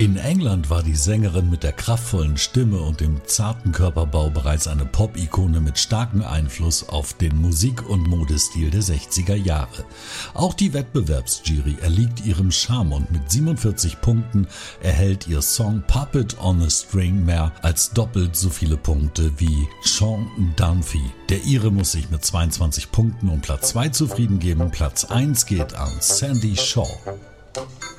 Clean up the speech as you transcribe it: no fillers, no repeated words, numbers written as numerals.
In England war die Sängerin mit der kraftvollen Stimme und dem zarten Körperbau bereits eine Pop-Ikone mit starkem Einfluss auf den Musik- und Modestil der 60er Jahre. Auch die Wettbewerbsjury erliegt ihrem Charme und mit 47 Punkten erhält ihr Song Puppet on a String mehr als doppelt so viele Punkte wie Sean Dunphy. Der Ire muss sich mit 22 Punkten um Platz 2 zufrieden geben. Platz 1 geht an Sandie Shaw.